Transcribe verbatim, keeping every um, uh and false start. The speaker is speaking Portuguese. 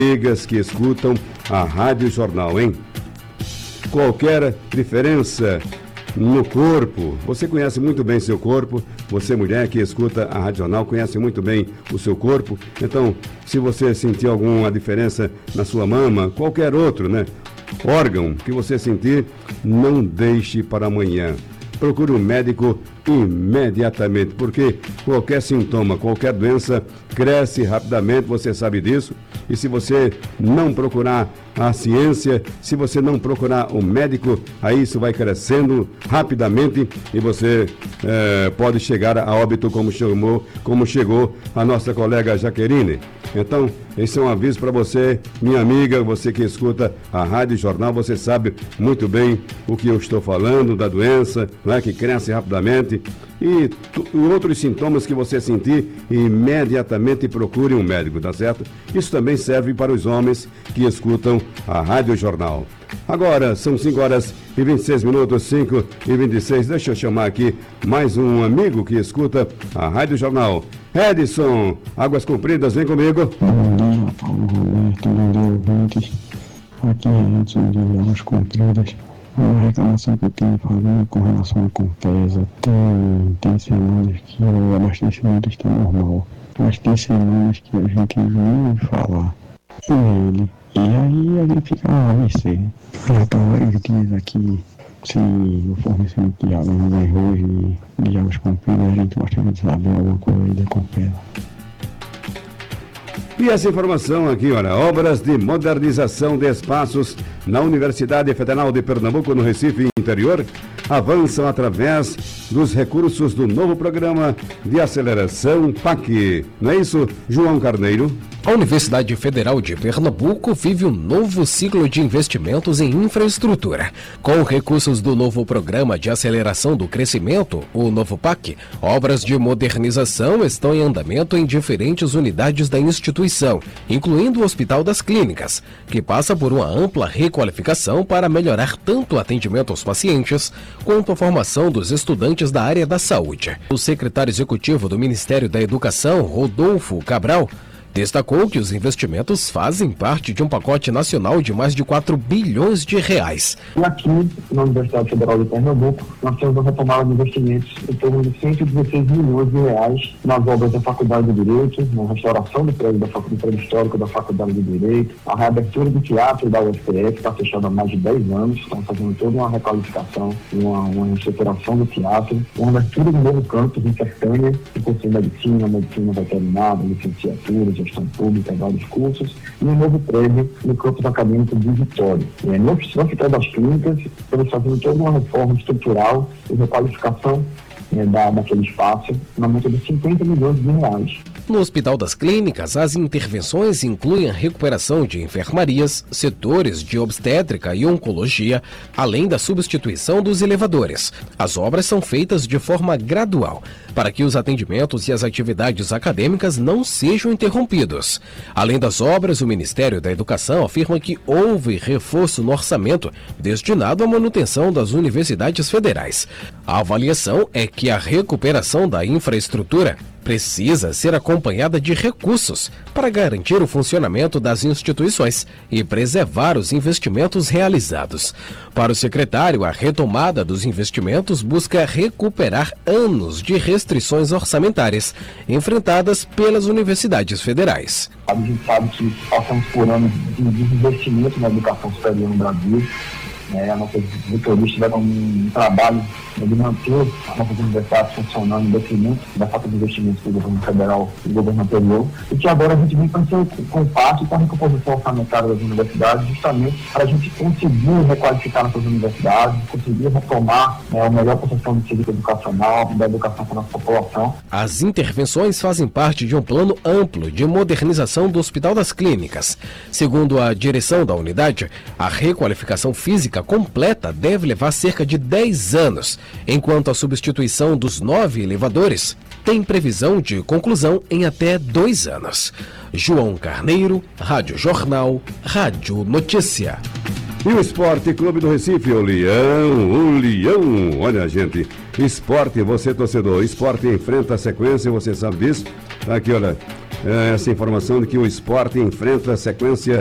amigas que escutam a Rádio Jornal, hein? Qualquer diferença no corpo, você conhece muito bem seu corpo, você mulher que escuta a Rádio Jornal conhece muito bem o seu corpo, então se você sentir alguma diferença na sua mama, qualquer outro, né, órgão que você sentir, não deixe para amanhã. Procure um médico imediatamente, porque qualquer sintoma, qualquer doença cresce rapidamente, você sabe disso. E se você não procurar a ciência, se você não procurar o médico, aí isso vai crescendo rapidamente e você é, pode chegar a óbito, como chamou, como chegou a nossa colega Jaqueline. Então, esse é um aviso para você, minha amiga, você que escuta a Rádio Jornal, você sabe muito bem o que eu estou falando da doença, não é, que cresce rapidamente. E tu, outros sintomas que você sentir, imediatamente procure um médico, tá certo? Isso também serve para os homens que escutam a Rádio Jornal. Agora, são cinco horas e vinte e seis minutos, cinco e vinte e seis. Deixa eu chamar aqui mais um amigo que escuta a Rádio Jornal. Edson, Águas Compridas, vem comigo. Bom dia, Paulo Roberto, bom dia, ouvintes. Aqui é Edson de Águas Compridas. Uma reclamação que eu tenho falando com relação à Compesa. Tem, tem semanas que o abastecimento está normal, mas tem semanas que a gente não ouve falar com ele. E aí a gente fica a mercê. Já está vários dias aqui sem o fornecimento de água no arroz e de Águas Compridas. A gente gostaria de saber alguma coisa aí da Compesa. E essa informação aqui, olha, obras de modernização de espaços na Universidade Federal de Pernambuco, no Recife Interior, avançam através dos recursos do novo programa de aceleração P A C. Não é isso, João Carneiro? A Universidade Federal de Pernambuco vive um novo ciclo de investimentos em infraestrutura. Com recursos do novo Programa de Aceleração do Crescimento, o novo P A C, obras de modernização estão em andamento em diferentes unidades da instituição, incluindo o Hospital das Clínicas, que passa por uma ampla requalificação para melhorar tanto o atendimento aos pacientes, quanto a formação dos estudantes da área da saúde. O secretário executivo do Ministério da Educação, Rodolfo Cabral, destacou que os investimentos fazem parte de um pacote nacional de mais de quatro bilhões de reais. E aqui, na Universidade Federal de Pernambuco, nós temos a retomada de investimentos em torno de cento e dezesseis milhões de reais nas obras da Faculdade de Direito, na restauração do prédio da Faculdade Histórica da Faculdade de Direito, a reabertura do teatro da U F P F, que está fechado há mais de dez anos, estamos fazendo toda uma requalificação, uma, uma reestruturação do teatro, uma abertura do novo campus em Sertânia, que possui medicina, medicina veterinária, licenciatura, gestão pública, vários cursos, e um novo prédio no campus acadêmico de Vitória. É, no Hospital das Clínicas, estamos fazendo toda uma reforma estrutural e requalificação é, da, daquele espaço, na monta de cinquenta milhões de reais. No Hospital das Clínicas, as intervenções incluem a recuperação de enfermarias, setores de obstétrica e oncologia, além da substituição dos elevadores. As obras são feitas de forma gradual, para que os atendimentos e as atividades acadêmicas não sejam interrompidos. Além das obras, o Ministério da Educação afirma que houve reforço no orçamento destinado à manutenção das universidades federais. A avaliação é que a recuperação da infraestrutura precisa ser acompanhada de recursos para garantir o funcionamento das instituições e preservar os investimentos realizados. Para o secretário, a retomada dos investimentos busca recuperar anos de restrições orçamentárias enfrentadas pelas universidades federais. A gente sabe que passamos por anos de desinvestimento na educação superior no Brasil. É, a nossa reitoria tiveram um trabalho de manter as nossas universidades funcionando em detrimento da falta de investimentos do governo federal e do governo anterior, e que agora a gente vem pensando com parte com a recomposição orçamentária das universidades, justamente para a gente conseguir requalificar nossas universidades, conseguir retomar né, a melhor concessão de serviço educacional, da educação para a nossa população. As intervenções fazem parte de um plano amplo de modernização do Hospital das Clínicas. Segundo a direção da unidade, a requalificação física completa deve levar cerca de dez anos, enquanto a substituição dos nove elevadores tem previsão de conclusão em até dois anos. João Carneiro, Rádio Jornal, Rádio Notícia. E o Esporte Clube do Recife, o Leão, o Leão. Olha, gente, esporte, você torcedor, esporte enfrenta a sequência, você sabe disso. Aqui, olha, essa informação de que o Sport enfrenta a sequência